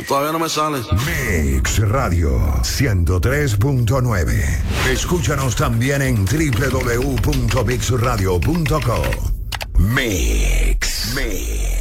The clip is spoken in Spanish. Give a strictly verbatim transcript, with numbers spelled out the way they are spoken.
Todavía no me sale. Mix Radio ciento tres punto nueve. Escúchanos también en doble u doble u doble u punto mix radio punto com. Mix. Mix.